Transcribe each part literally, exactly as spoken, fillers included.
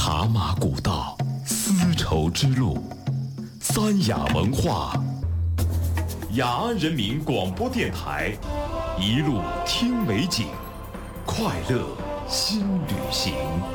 茶马古道，丝绸之路，三雅文化。雅安人民广播电台，一路听美景，快乐新旅行。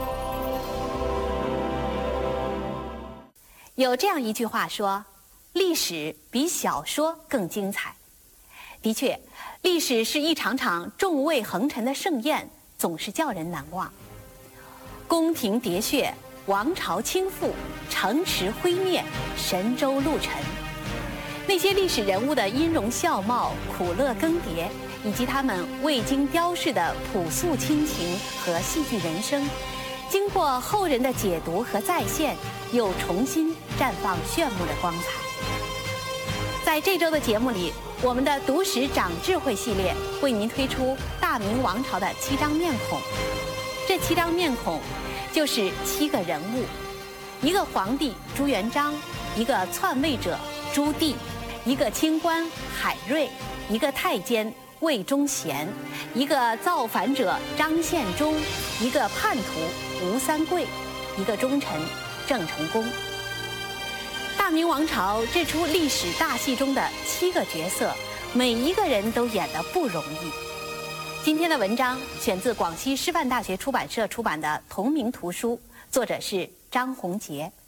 有这样一句话说，历史比小说更精彩。的确，历史是一场场众位横陈的盛宴，总是叫人难忘。宫廷喋血，王朝倾覆，城池灰灭，神州路沉。那些历史人物的音容笑貌、苦乐更迭，以及他们未经雕饰的朴素亲情和戏剧人生，经过后人的解读和再现，又重新绽放炫目的光彩。在这周的节目里，我们的读史长智慧系列为您推出大明王朝的七张面孔。这七张面孔就是七个人物：一个皇帝朱元璋，一个篡位者朱棣，一个清官海瑞，一个太监魏忠贤，一个造反者张献忠，一个叛徒吴三桂，一个忠臣郑成功。大明王朝这出历史大戏中的七个角色，每一个人都演得不容易。今天的文章选自广西师范大学出版社出版的同名图书，作者是张宏杰。